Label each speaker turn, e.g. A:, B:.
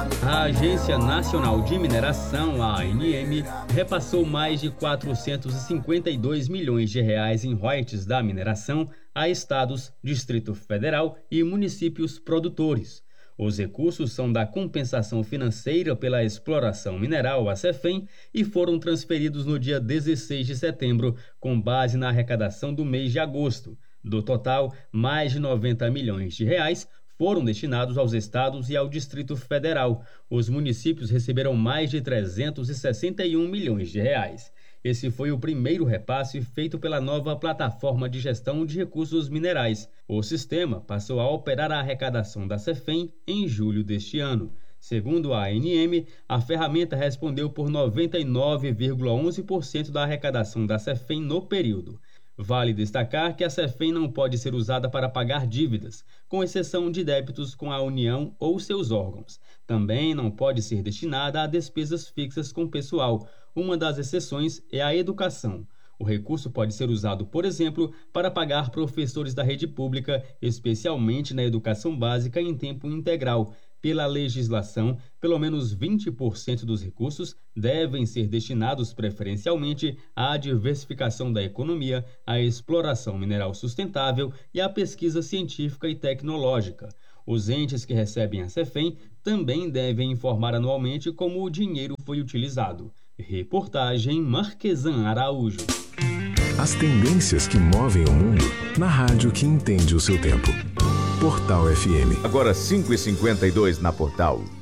A: A Agência Nacional de Mineração, a ANM, repassou mais de 452 milhões de reais em royalties da mineração a estados, Distrito Federal e municípios produtores. Os recursos são da compensação financeira pela exploração mineral, a CEFEM, e foram transferidos no dia 16 de setembro, com base na arrecadação do mês de agosto. Do total, mais de 90 milhões de reais foram destinados aos estados e ao Distrito Federal. Os municípios receberam mais de 361 milhões de reais. Esse foi o primeiro repasse feito pela nova plataforma de gestão de recursos minerais. O sistema passou a operar a arrecadação da CEFEM em julho deste ano. Segundo a ANM, a ferramenta respondeu por 99,11% da arrecadação da CEFEM no período. Vale destacar que a CEFEM não pode ser usada para pagar dívidas, com exceção de débitos com a União ou seus órgãos. Também não pode ser destinada a despesas fixas com pessoal. Uma das exceções é a educação. O recurso pode ser usado, por exemplo, para pagar professores da rede pública, especialmente na educação básica em tempo integral. Pela legislação, pelo menos 20% dos recursos devem ser destinados preferencialmente à diversificação da economia, à exploração mineral sustentável e à pesquisa científica e tecnológica. Os entes que recebem a CEFEM também devem informar anualmente como o dinheiro foi utilizado. Reportagem Marquesan Araújo.
B: As tendências que movem o mundo na rádio que entende o seu tempo. Portal FM.
C: Agora 5h52 na Portal.